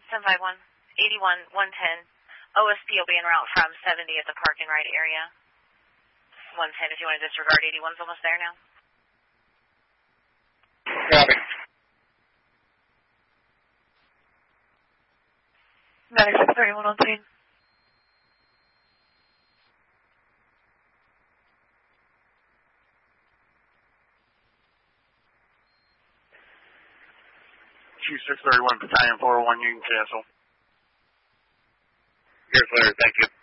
751, 81, 110. OSP will be en route from 70 at the park and ride area. 110 if you want to disregard. 81's almost there now. Copy. 9631 on scene. Q631 Battalion 401 Union Castle. Here, Flair, thank you.